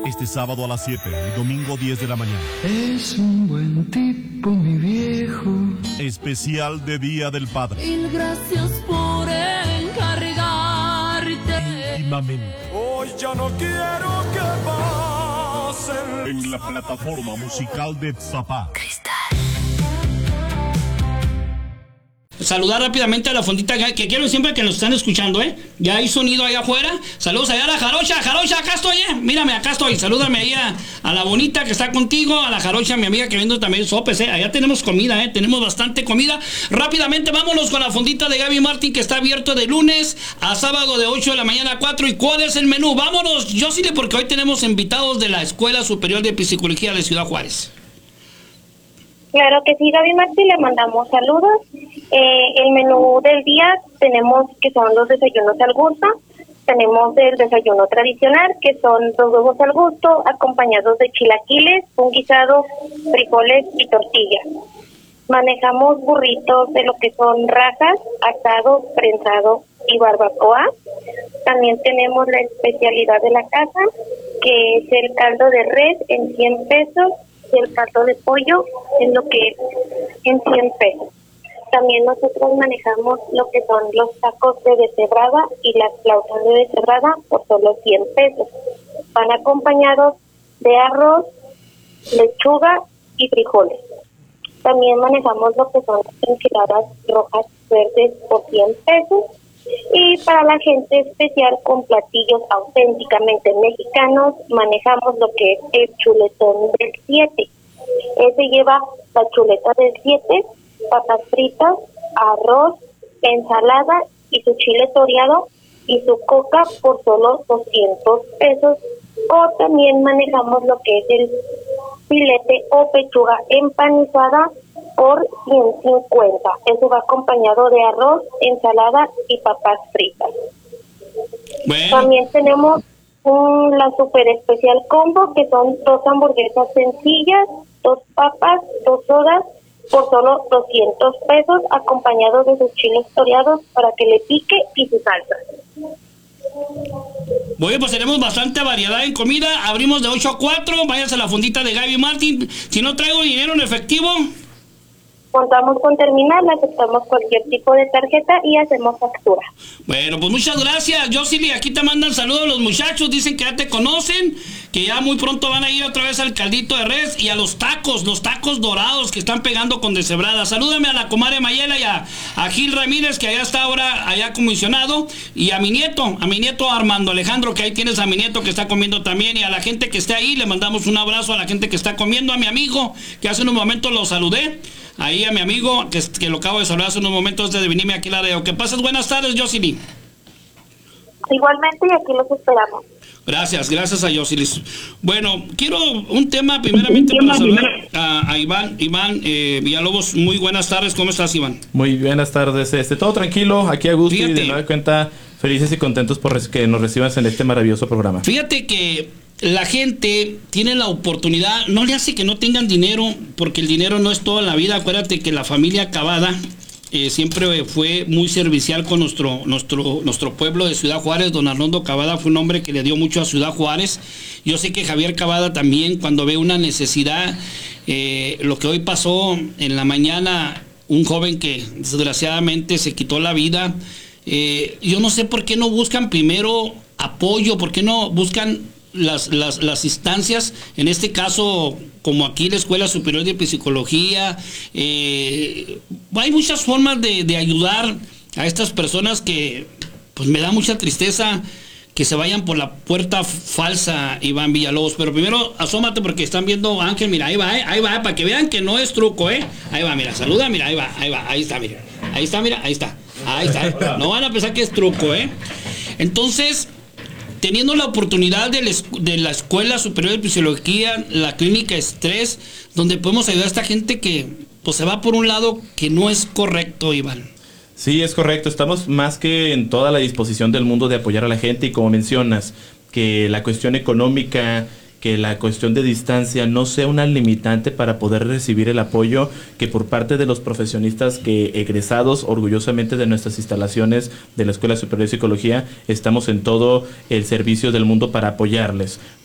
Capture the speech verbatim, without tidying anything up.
Este sábado a las siete y domingo diez de la mañana. Es un buen tipo, mi viejo. Especial de Día del Padre. Mil gracias por encargarte. Íntimamente. Hoy ya no quiero que pasen. En la plataforma musical de Zapá. Saludar rápidamente a la fondita que quiero siempre que nos están escuchando, ¿eh? Ya hay sonido allá afuera. Saludos allá a la Jarocha. Jarocha, acá estoy, ¿eh? Mírame, acá estoy. Salúdame ahí a, a la bonita que está contigo, a la Jarocha, mi amiga que vende también sopes, ¿eh? Allá tenemos comida, ¿eh? Tenemos bastante comida. Rápidamente vámonos con la fondita de Gaby Martín, que está abierto de lunes a sábado de ocho de la mañana a cuatro. ¿Y cuál es el menú? Vámonos, Josile, porque hoy tenemos invitados de la Escuela Superior de Psicología de Ciudad Juárez. Claro que sí, Gaby Martí, le mandamos saludos. Eh, el menú del día tenemos que son los desayunos al gusto. Tenemos el desayuno tradicional, que son dos huevos al gusto, acompañados de chilaquiles, un guisado, frijoles y tortillas. Manejamos burritos de lo que son rajas, asado, prensado y barbacoa. También tenemos la especialidad de la casa, que es el caldo de res en cien pesos. Y el caldo de pollo en lo que es en cien pesos. También nosotros manejamos lo que son los tacos de deshebrada y las flautas de deshebrada por solo cien pesos. Van acompañados de arroz, lechuga y frijoles. También manejamos lo que son enchiladas rojas verdes por cien pesos. Y para la gente especial con platillos auténticamente mexicanos, manejamos lo que es el chuletón del siete. Ese lleva la chuleta del siete, papas fritas, arroz, ensalada y su chile toreado y su coca por solo doscientos pesos. O también manejamos lo que es el filete o pechuga empanizada por ciento cincuenta. Eso va acompañado de arroz, ensalada y papas fritas. Bueno. También tenemos un, la super especial combo, que son dos hamburguesas sencillas, dos papas, dos sodas, por solo doscientos pesos, acompañados de sus chiles toreados para que le pique y su salsa. Bueno, pues tenemos bastante variedad en comida. Abrimos de ocho a cuatro. Váyase a la fondita de Gaby Martín. Si no traigo dinero en efectivo, contamos con terminal, aceptamos cualquier tipo de tarjeta y hacemos factura. Bueno, pues muchas gracias, Josily. Aquí te mandan saludos los muchachos, dicen que ya te conocen, que ya muy pronto van a ir otra vez al caldito de res y a los tacos, los tacos dorados que están pegando con deshebrada. Salúdame a la comadre Mayela y a, a Gil Ramírez, que allá está ahora allá comisionado, y a mi nieto, a mi nieto Armando Alejandro, que ahí tienes a mi nieto que está comiendo también, y a la gente que esté ahí, le mandamos un abrazo a la gente que está comiendo, a mi amigo, que hace unos momentos lo saludé. Ahí a mi amigo, que, que lo acabo de saludar hace unos momentos antes de venirme aquí a la radio. Que pases buenas tardes, Josily. Igualmente, y aquí los esperamos. Gracias, gracias a Josily. Bueno, quiero un tema primeramente para saludar a, a Iván, Iván eh, Villalobos. Muy buenas tardes, ¿cómo estás, Iván? Muy buenas tardes, este, todo tranquilo, aquí a gusto. Fíjate, y de nueva cuenta felices y contentos por que nos recibas en este maravilloso programa. Fíjate que la gente tiene la oportunidad, no le hace que no tengan dinero, porque el dinero no es toda la vida. Acuérdate que la familia Cavada eh, siempre fue muy servicial con nuestro, nuestro, nuestro pueblo de Ciudad Juárez. Don Arnoldo Cavada fue un hombre que le dio mucho a Ciudad Juárez. Yo sé que Javier Cavada también, cuando ve una necesidad, eh, lo que hoy pasó en la mañana, un joven que desgraciadamente se quitó la vida, eh, yo no sé por qué no buscan primero apoyo, por qué no buscan Las, las, las instancias, en este caso, como aquí la Escuela Superior de Psicología. Eh, hay muchas formas de, de ayudar a estas personas que, pues me da mucha tristeza que se vayan por la puerta falsa, Iván Villalobos. Pero primero, asómate porque están viendo a Ángel, mira, ahí va, eh, ahí va, para que vean que no es truco, ¿eh? Ahí va, mira, saluda, mira, ahí va, ahí va, ahí está, mira, ahí está, mira, ahí está, ahí está, ¿eh? No van a pensar que es truco, ¿eh? Entonces, teniendo la oportunidad de, les, de la Escuela Superior de Psicología, la clínica Estrés, donde podemos ayudar a esta gente que pues se va por un lado que no es correcto, Iván. Sí, es correcto. Estamos más que en toda la disposición del mundo de apoyar a la gente, y como mencionas, que la cuestión económica, que la cuestión de distancia no sea una limitante para poder recibir el apoyo que por parte de los profesionistas que egresados orgullosamente de nuestras instalaciones de la Escuela Superior de Psicología estamos en todo el servicio del mundo para apoyarles.